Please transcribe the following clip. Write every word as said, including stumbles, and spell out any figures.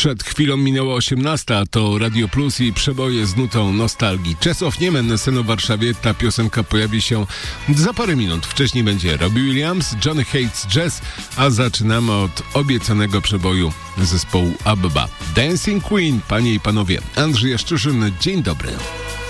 Przed chwilą minęła osiemnasta, to Radio Plus i przeboje z nutą nostalgii. Chess of Niemen, scena w Warszawie. Ta piosenka pojawi się za parę minut. Wcześniej będzie Robbie Williams, Johnny Hates Jazz, a zaczynamy od obiecanego przeboju zespołu ABBA. Dancing Queen, panie i panowie. Andrzej Jaszczuszyn, dzień dobry.